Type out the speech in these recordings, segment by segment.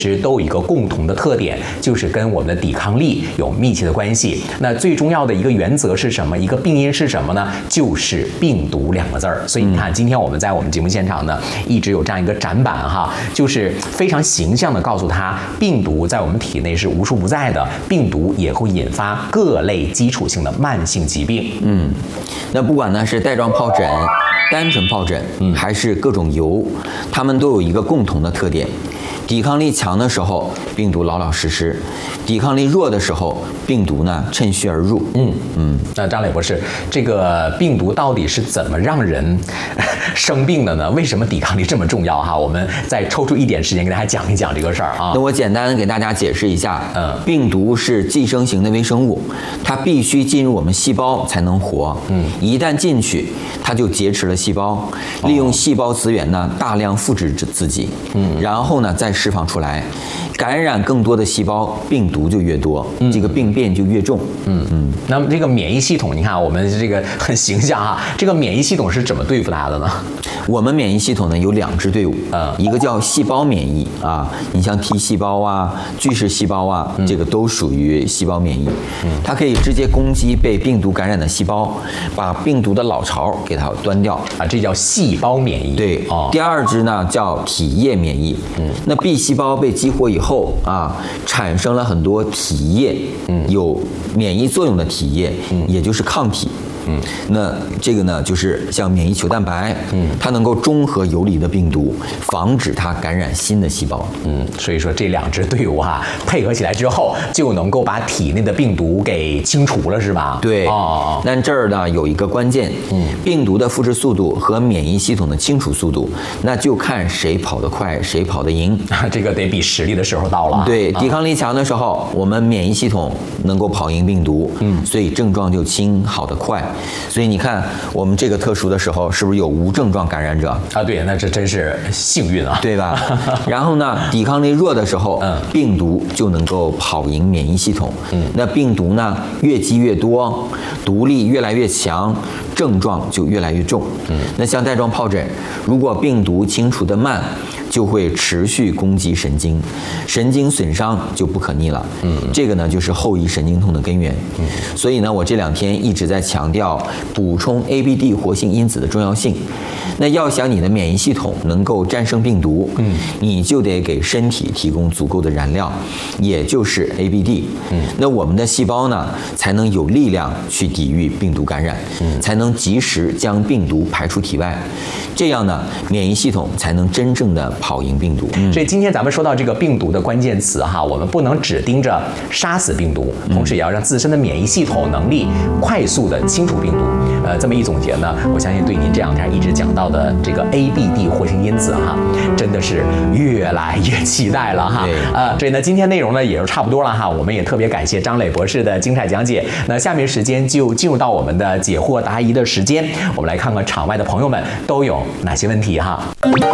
实都有一个共同的特点，就是跟我们的抵抗力有密切的关系。那最重要的一个原则是什么？一个病因是什么呢？就是病毒2个字儿。所以你看，今天我们在我们节目现场呢，一直有这样一个展板哈，就是非常形象的告诉他，病毒在我们体内是无处不在的，病毒也会引发各类基础性的慢性疾病。 那不管呢是带状疱疹、单纯疱疹，还是各种疣，它们都有一个共同的特点。抵抗力强的时候，病毒老老实实；抵抗力弱的时候，病毒呢趁虚而入。 那张磊博士，这个病毒到底是怎么让人生病的呢？为什么抵抗力这么重要哈？我们再抽出一点时间给大家讲一讲这个事儿啊。 那我简单给大家解释一下，病毒是寄生型的微生物，它必须进入我们细胞才能活。一旦进去，它就劫持了细胞，利用细胞资源呢大量复制自己，然后呢再释放出来，感染更多的细胞，病毒就越多，这个病变就越重。 那么这个免疫系统，你看我们这个很形象哈，这个免疫系统是怎么对付它的呢？ 我们免疫系统呢有2支队伍，一个叫细胞免疫啊，你像 T 细胞啊、巨噬细胞啊，这个都属于细胞免疫，它可以直接攻击被病毒感染的细胞，把病毒的老巢给它端掉啊，这叫细胞免疫。 对，第2支呢叫体液免疫，那 B 细胞被激活以后啊，产生了很多体液，有免疫作用的体液，也就是抗体。那这个呢，就是像免疫球蛋白，它能够中和游离的病毒，防止它感染新的细胞。 所以说这2支队伍哈，配合起来之后，就能够把体内的病毒给清除了，是吧？ 对。但这儿呢有一个关键，病毒的复制速度和免疫系统的清除速度，那就看谁跑得快，谁跑得赢。 这个得比实力的时候到了。 对，抵抗力强的时候，我们免疫系统能够跑赢病毒，所以症状就轻，好得快。所以你看，我们这个特殊的时候，是不是有无症状感染者啊？对，那这真是幸运啊， 对吧？然后呢，抵抗力弱的时候，病毒就能够跑赢免疫系统。那病毒呢越积越多，毒力越来越强，症状就越来越重。那像带状疱疹，如果病毒清除得慢，就会持续攻击神经，神经损伤就不可逆了。这个呢就是后遗神经痛的根源。所以呢，我这2天一直在强调补充 ABD 活性因子的重要性。那要想你的免疫系统能够战胜病毒，你就得给身体提供足够的燃料，也就是 ABD。那我们的细胞呢，才能有力量去抵御病毒感染，才能及时将病毒排出体外。这样呢，免疫系统才能真正的跑赢病毒。 所以今天咱们说到这个病毒的关键词哈，我们不能只盯着杀死病毒，同时也要让自身的免疫系统能力快速的清除病毒。这么一总结呢，我相信对您这2天一直讲到的这个 ABD 活性因子哈，真的是越来越期待了哈。所以呢，今天内容呢也就差不多了哈。我们也特别感谢张磊博士的精彩讲解。那下面时间就进入到我们的解惑答疑的时间，我们来看看场外的朋友们都有哪些问题哈。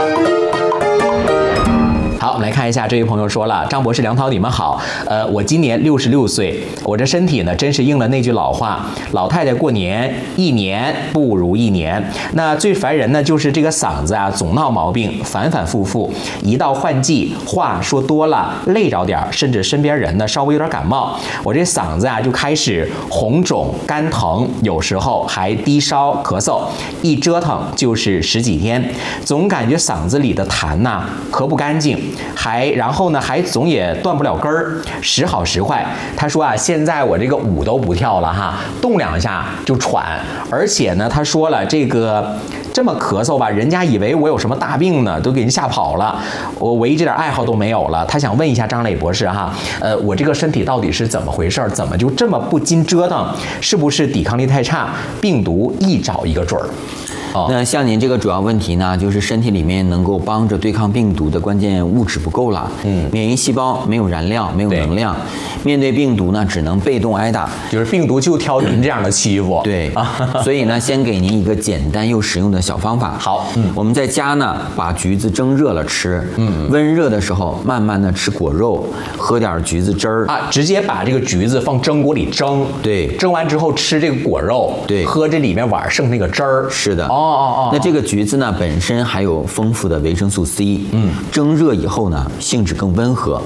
好，我们来看一下，这位朋友说了，张博士、梁涛，你们好。我今年66岁，我这身体呢，真是应了那句老话，老太太过年1年不如1年。那最烦人呢，就是这个嗓子啊，总闹毛病，反反复复。一到换季，话说多了，累着点，甚至身边人呢稍微有点感冒，我这嗓子啊就开始红肿、干疼，有时候还低烧、咳嗽，一折腾就是10几天，总感觉嗓子里的痰呐咳不干净。然后呢，还总也断不了根儿，时好时坏。他说啊，现在我这个舞都不跳了哈，动2下就喘，而且呢，他说了这个这么咳嗽吧，人家以为我有什么大病呢，都给人吓跑了，我唯一这点爱好都没有了。他想问一下张磊博士哈，我这个身体到底是怎么回事？怎么就这么不禁折腾？是不是抵抗力太差，病毒一找一个准儿？ 那像您这个主要问题呢，就是身体里面能够帮着对抗病毒的关键物质不够了，免疫细胞没有燃料，没有能量，面对病毒呢，只能被动挨打， 就是病毒就挑您这样的欺负。 对，所以呢，先给您一个简单又实用的小方法。 好， 我们在家呢，把橘子蒸热了吃，温热的时候慢慢的吃果肉，喝点橘子汁儿啊，直接把这个橘子放蒸锅里蒸， 对， 蒸完之后吃这个果肉， 对， 喝这里面碗剩那个汁儿， 是的。 那这个橘子呢，本身含有丰富的维生素 C，蒸热以后呢，性质更温和，